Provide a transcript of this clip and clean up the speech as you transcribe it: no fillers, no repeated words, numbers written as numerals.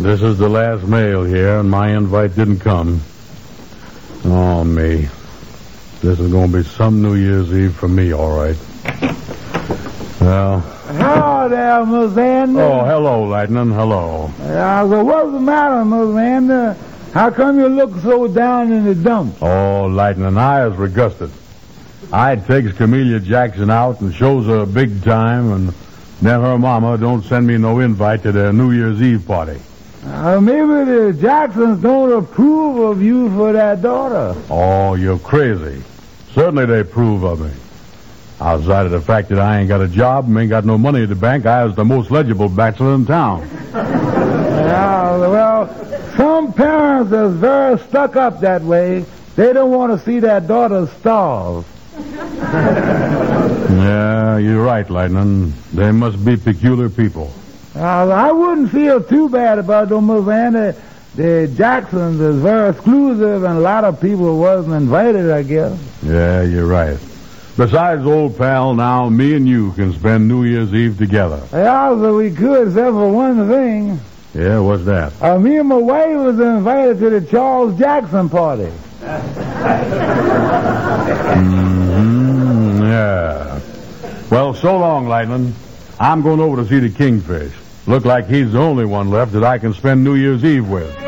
This is the last mail here, and my invite didn't come. Oh, me. This is going to be some New Year's Eve for me, all right. Well... Hello there, Miss Andy. Oh, hello, Lightning. Hello. So what's the matter, Miss Andy? How come you look so down in the dumps? Oh, Lightning, I was regusted. I takes Camellia Jackson out and shows her a big time, and then her mama don't send me no invite to their New Year's Eve party. Maybe the Jacksons don't approve of you for that daughter. Oh, you're crazy. Certainly they approve of me. Outside of the fact that I ain't got a job and ain't got no money at the bank, I was the most legible bachelor in town. Well, some parents is very stuck up that way. They don't want to see their daughter starve. Yeah, you're right, Lightning. They must be peculiar people. I wouldn't feel too bad about them, Miss Andy. The Jacksons is very exclusive, and a lot of people wasn't invited, I guess. Yeah, you're right. Besides, old pal, now me and you can spend New Year's Eve together. Yeah, so we could, except for one thing. Yeah, what's that? Me and my wife was invited to the Charles Jackson party. Yeah. Well, so long, Lightning. I'm going over to see the Kingfish. Look like he's the only one left that I can spend New Year's Eve with.